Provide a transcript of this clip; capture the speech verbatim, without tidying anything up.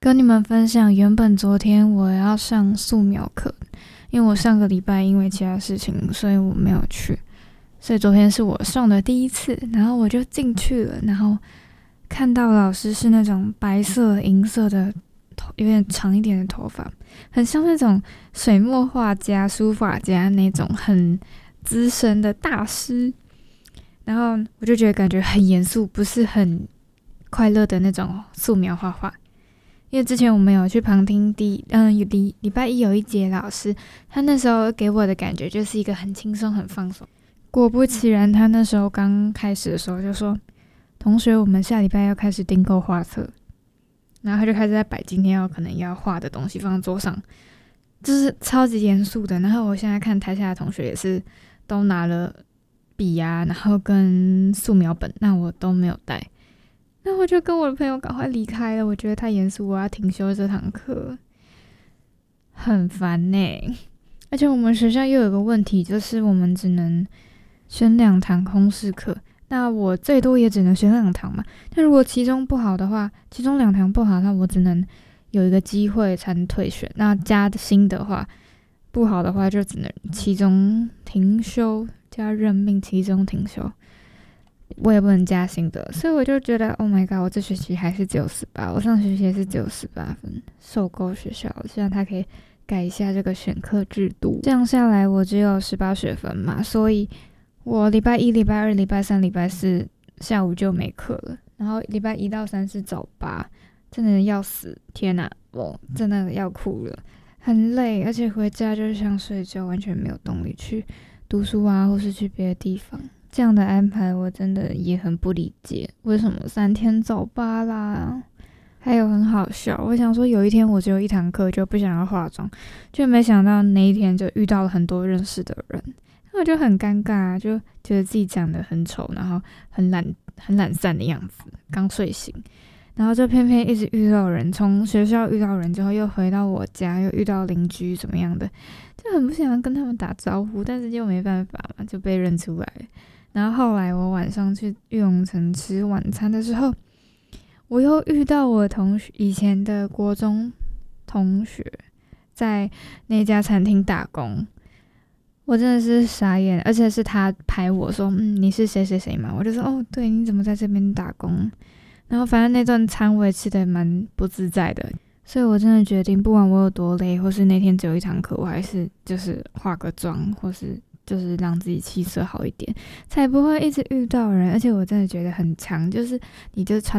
跟你们分享，原本昨天我要上素描课，因为我上个礼拜因为其他事情，所以我没有去，所以昨天是我上的第一次，然后我就进去了，然后看到老师是那种白色银色的头，有点长一点的头发，很像那种水墨画家、书法家那种很资深的大师，然后我就觉得感觉很严肃，不是很快乐的那种素描画画。因为之前我们有去旁听第嗯礼礼拜一有一节老师，他那时候给我的感觉就是一个很轻松很放松。果不其然，他那时候刚开始的时候就说：“同学，我们下礼拜要开始订购画册。”然后他就开始在摆今天要可能要画的东西放在桌上，就是超级严肃的。然后我现在看台下的同学也是都拿了笔啊，然后跟素描本，那我都没有带。那我就跟我的朋友赶快离开了，我觉得太严肃，我要停休这堂课，很烦欸。而且我们学校又有个问题，就是我们只能选两堂空室课，那我最多也只能选两堂嘛。但如果其中不好的话，其中两堂不好，那我只能有一个机会才能退选。那加薪的话，不好的话就只能期中停休加任命期中停休。我也不能加薪的，所以我就觉得 Oh my god， 我这学期还是只有十八，我上学期也是只有十八分，受够学校了。希望他可以改一下这个选课制度，这样下来我只有十八学分嘛，所以我礼拜一、礼拜二、礼拜三、礼拜四下午就没课了，然后礼拜一到三是早八，真的要死，天哪，我真的要哭了，很累，而且回家就是想睡觉，完全没有动力去读书啊，或是去别的地方。这样的安排我真的也很不理解，为什么三天早八啦？还有很好笑，我想说有一天我只有一堂课就不想要化妆，就没想到那一天就遇到了很多认识的人，我就很尴尬，就觉得自己长得很丑，然后很懒很懒散的样子，刚睡醒，然后就偏偏一直遇到人，从学校遇到人之后又回到我家，又遇到邻居怎么样的，就很不想跟他们打招呼，但是又没办法嘛，就被认出来了。然后后来我晚上去玉龙城吃晚餐的时候，我又遇到我同学以前的国中同学在那家餐厅打工，我真的是傻眼，而且是他拍我说嗯你是谁谁谁嘛，我就说哦对，你怎么在这边打工？然后反正那顿餐我也吃得蛮不自在的，所以我真的决定不管我有多累，或是那天只有一堂课，我还是就是化个妆，或是就是让自己气色好一点，才不会一直遇到人。而且我真的觉得很强，就是你就穿